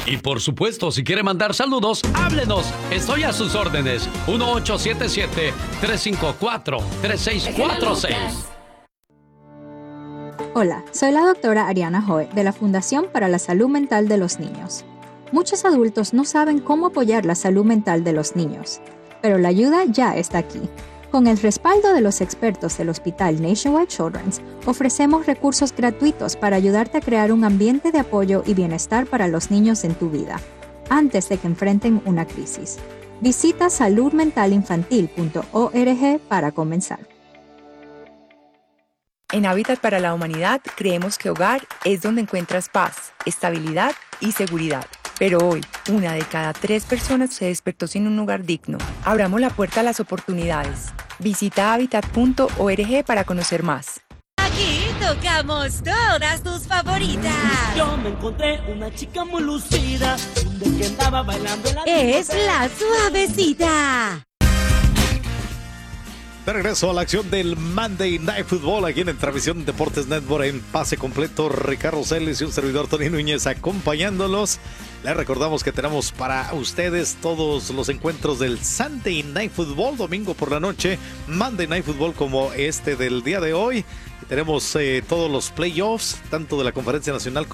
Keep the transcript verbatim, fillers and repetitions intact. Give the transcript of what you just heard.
Y por supuesto, si quiere mandar saludos, háblenos. Estoy a sus órdenes. uno ocho siete siete, tres cinco cuatro, tres seis cuatro seis. Hola, soy la doctora Ariana Joe de la Fundación para la Salud Mental de los Niños. Muchos adultos no saben cómo apoyar la salud mental de los niños, pero la ayuda ya está aquí. Con el respaldo de los expertos del Hospital Nationwide Children's, ofrecemos recursos gratuitos para ayudarte a crear un ambiente de apoyo y bienestar para los niños en tu vida, antes de que enfrenten una crisis. Visita salud mental infantil punto org para comenzar. En Hábitat para la Humanidad creemos que hogar es donde encuentras paz, estabilidad y seguridad. Pero hoy, una de cada tres personas se despertó sin un hogar digno. Abramos la puerta a las oportunidades. Visita hábitat punto org para conocer más. Aquí tocamos todas tus favoritas. Yo me encontré una chica muy lucida, de que andaba bailando en la Es la suavecita. De regreso a la acción del Monday Night Football aquí en Transmisión Deportes Network en pase completo. Ricardo Celis y un servidor Tony Núñez acompañándolos. Les recordamos que tenemos para ustedes todos los encuentros del Sunday Night Football, domingo por la noche, Monday Night Football como este del día de hoy. Y tenemos eh, todos los playoffs, tanto de la Conferencia Nacional